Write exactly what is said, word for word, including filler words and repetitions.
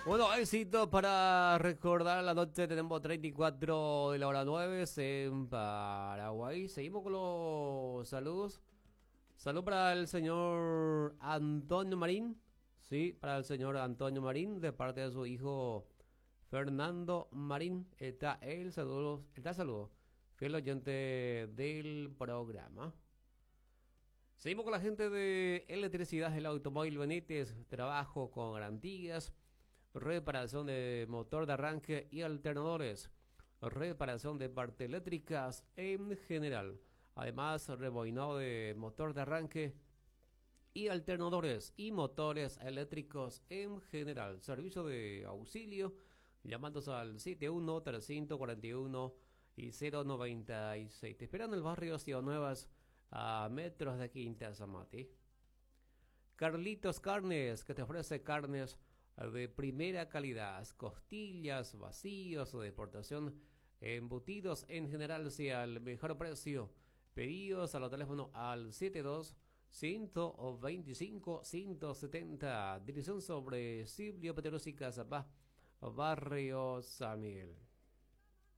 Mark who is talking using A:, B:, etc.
A: Bueno, éxito para recordar la noche. Tenemos treinta y cuatro de la hora nueve en Paraguay. Seguimos con los saludos. Salud para el señor Antonio Marín. Sí, para el señor Antonio Marín, de parte de su hijo Fernando Marín. Está el saludo, está el saludo. Fiel oyente del programa. Seguimos con la gente de Electricidad del Automóvil Benítez. Trabajo con garantías, reparación de motor de arranque y alternadores, reparación de partes eléctricas en general. Además, rebobinado de motor de arranque y alternadores y motores eléctricos en general. Servicio de auxilio, llamándose al siete uno, trescientos cuarenta y uno y cero noventa y seis. Te esperan en el barrio Ciudad Nuevas, a metros de Quinta Zamati. Carlitos Carnes, que te ofrece carnes de primera calidad, costillas, vacíos o de exportación, embutidos en general, sea al mejor precio. Pedidos a los teléfonos al setenta y dos, ciento veinticinco, ciento setenta. Dirección sobre Silvio Peteros y Casapá, barrio San Miguel.